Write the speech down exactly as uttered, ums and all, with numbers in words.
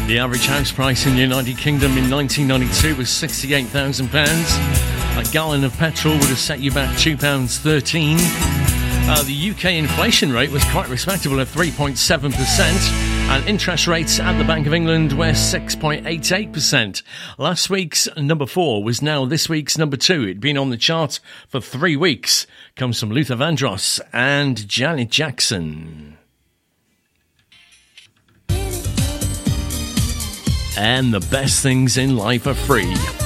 The average house price in the United Kingdom in nineteen ninety-two was sixty-eight thousand pounds. A gallon of petrol would have set you back two pounds thirteen. Uh, the U K inflation rate was quite respectable at three point seven percent, and interest rates at the Bank of England were six point eight eight percent. Last week's number four was now this week's number two. It'd been on the chart for three weeks. Comes from Luther Vandross and Janet Jackson. And the best things in life are free.